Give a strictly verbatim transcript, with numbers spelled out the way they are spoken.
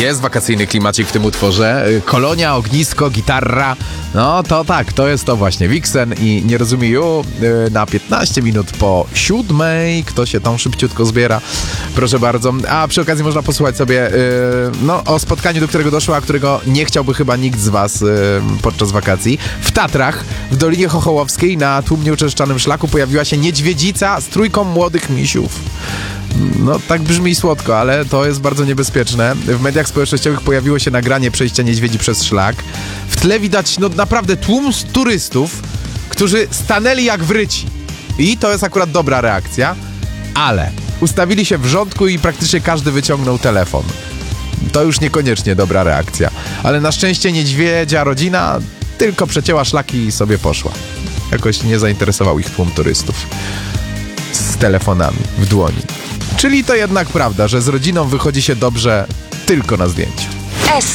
Jest wakacyjny klimacik w tym utworze. Kolonia, ognisko, gitarra. No to tak, to jest to właśnie. Vixen i Nie rozumieju na piętnaście minut po siódmej. Kto się tam szybciutko zbiera? Proszę bardzo. A przy okazji można posłuchać sobie no, o spotkaniu, do którego doszło, a którego nie chciałby chyba nikt z was podczas wakacji. W Tatrach, w Dolinie Chochołowskiej, na tłumnie uczęszczanym szlaku pojawiła się niedźwiedzica z trójką młodych misiów. No, tak brzmi słodko, ale to jest bardzo niebezpieczne. W mediach społecznościowych pojawiło się nagranie przejścia niedźwiedzi przez szlak. W tle widać no naprawdę tłum z turystów, którzy stanęli jak wryci. I to jest akurat dobra reakcja, ale ustawili się w rządku i praktycznie każdy wyciągnął telefon. To już niekoniecznie dobra reakcja. Ale na szczęście niedźwiedzia rodzina tylko przecięła szlaki i sobie poszła. Jakoś nie zainteresował ich tłum turystów z telefonami w dłoni. Czyli to jednak prawda, że z rodziną wychodzi się dobrze tylko na zdjęciu.